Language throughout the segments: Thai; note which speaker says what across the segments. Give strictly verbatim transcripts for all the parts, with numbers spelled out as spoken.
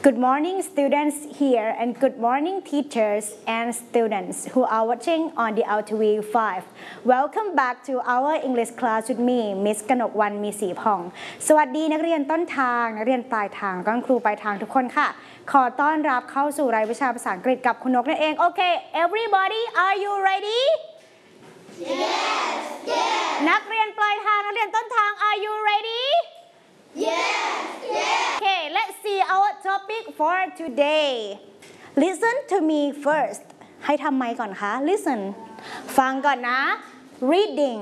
Speaker 1: Good morning students here and good morning teachers and students who are watching on the Altaview five. Welcome back to our English class with me, Miss กนกวรรณ มีศรีผ่องสวัสดีนักเรียนต้นทางนักเรียนปลายทางและครูปลายทางทุกคนค่ะขอต้อนรับเข้าสู่รายวิชาภาษาอังกฤษกับคุณนกนั่นเอง Okay, everybody, are you ready?
Speaker 2: Yes, yes.
Speaker 1: นักเรียนปลายทางนักเรียนต้นทาง Are you ready?
Speaker 2: Yes, yes.
Speaker 1: Okay, let's see our topic for today. Listen to me first. ให้ทำไมก่อนคะ Listen. ฟังก่อนนะ Reading.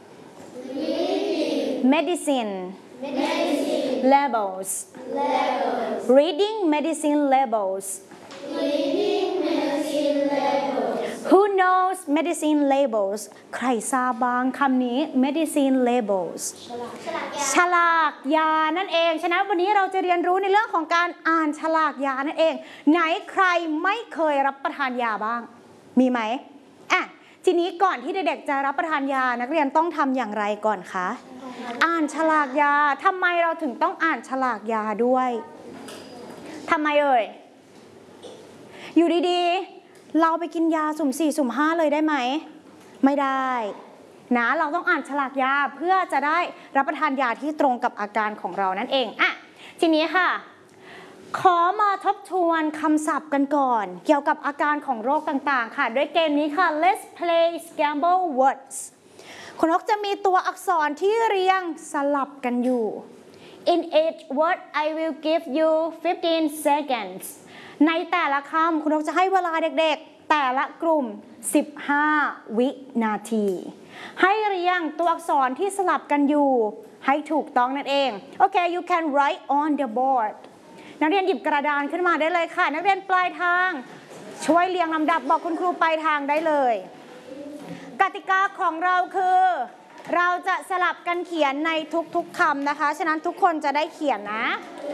Speaker 2: Reading.
Speaker 1: Medicine.
Speaker 2: Medicine.
Speaker 1: Labels.
Speaker 2: Labels.
Speaker 1: Reading medicine labels.
Speaker 2: Reading medicine labels.
Speaker 1: Who knows medicine labels? ใครทราบบ้างคำนี้ medicine labels ฉลากยานั่นเองฉะนั้นวันนี้เราจะเรียนรู้ในเรื่องของการอ่านฉลากยานั่นเองไหนใครไม่เคยรับประทานยาบ้างมีไหมอ่ะทีนี้ก่อนที่เด็กๆจะรับประทานยานักเรียนต้องทำอย่างไรก่อนคะอ่านฉลากยาทำไมเราถึงต้องอ่านฉลากยาด้วยทำไมเอ่ยอยู่ดีๆเราไปกินยาสุ่มสี่สุ่มห้าเลยได้ไหมไม่ได้นะเราต้องอ่านฉลากยาเพื่อจะได้รับประทานยาที่ตรงกับอาการของเรานั่นเองอ่ะทีนี้ค่ะขอมาทบทวนคำศัพท์กันก่อนเกี่ยวกับอาการของโรคต่างๆค่ะด้วยเกมนี้ค่ะ Let's play Scramble Words คุณนกจะมีตัวอักษรที่เรียงสลับกันอยู่ In each word I will give you fifteen seconds ในแต่ละคำคุณนกจะให้เวลาเด็กๆแต่ละกลุ่มสิบห้าวินาทีให้เรียงตัวอักษรที่สลับกันอยู่ให้ถูกต้องนั่นเองโอเค you can write on the board นักเรียนหยิบกระดานขึ้นมาได้เลยค่ะนักเรียนปลายทางช่วยเรียงลำดับบอกคุณครูปลายทางได้เลยกติกาของเราคือเราจะสลับกันเขียนในทุกๆคำนะคะฉะนั้นทุกคนจะได้เขียนนะ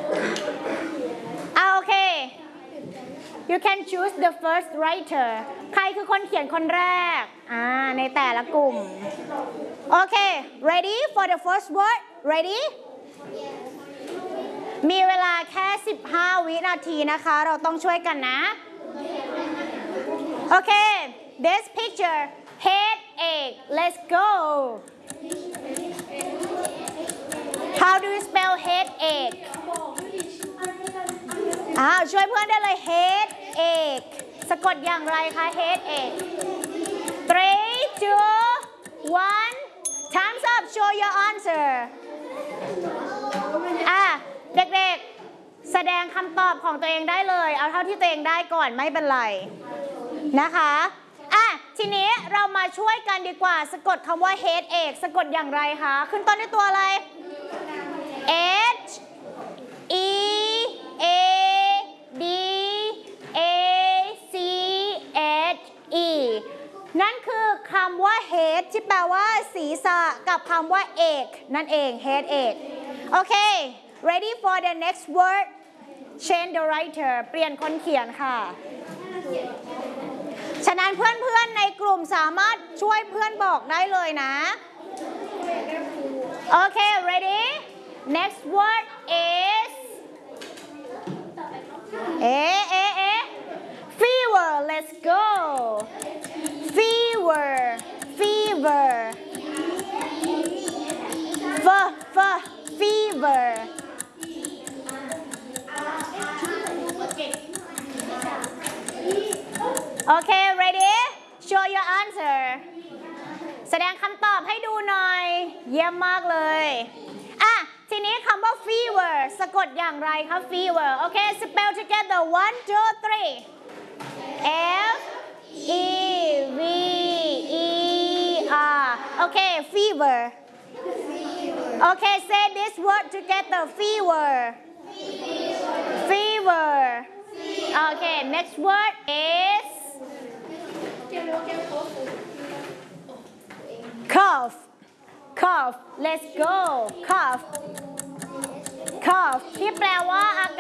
Speaker 1: เอาโอเค You can choose the first writer ใครคือคนเขียนคนแรกอ่าในแต่ละกลุ่มโอเค ready for the first word ready มีเวลาแค่สิบห้าวินาทีนะคะเราต้องช่วยกันนะโอเค this picture headache let's go how do you spell headacheอ้าวช่วยเพื่อนได้เลย headache สะกดอย่างไรคะ headache three two one time's up show your answer อ่ะเด็กๆแสดงคำตอบของตัวเองได้เลยเอาเท่าที่ตัวเองได้ก่อนไม่เป็นไรนะคะอ่ะทีนี้เรามาช่วยกันดีกว่าสะกดคำว่า headache สะกดอย่างไรคะขึ้นต้นด้วยตัวอะไร H E A D A C H E นั่นคือคำว่า head ที่แปลว่าศีรษะกับคำว่า ache นั่นเอง headache โอเค ready for the next word change the writer เปลี่ยนคนเขียนค่ะฉะนั้นเพื่อนๆในกลุ่มสามารถช่วยเพื่อนบอกได้เลยนะโอเค ready next word is เอ๊ะเอ๊ะเอ๊ะ fever let's go fever fever f f feverโอเค ready show your answer แสดงคำตอบให้ดูหน่อยเยี่ยมมากเลยอ่ะทีนี้คำว่า fever สะกดอย่างไรคะ fever โอเค spell together one two three F E V E R โอเค fever โอเค say this word together fever fever โอเค next word is cough cough let's go cough cough ที่แปลว่าอา